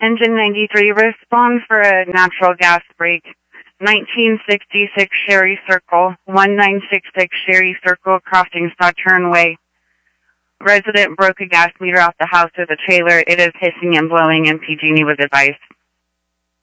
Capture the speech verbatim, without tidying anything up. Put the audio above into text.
Engine ninety-three, respond for a natural gas break. nineteen sixty-six Sherry Circle, one nine six six Sherry Circle, crossing Saw Turnway. Resident broke a gas meter off the house of the trailer. It is hissing and blowing, and P G and E was advised.